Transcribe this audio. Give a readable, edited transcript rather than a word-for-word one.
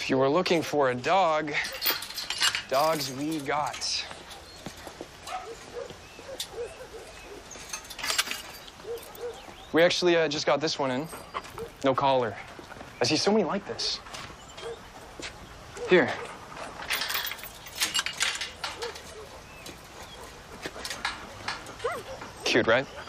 If you were looking for a dog, dogs we got. We actually just got this one in. No collar. I see so many like this. Here. Cute, right?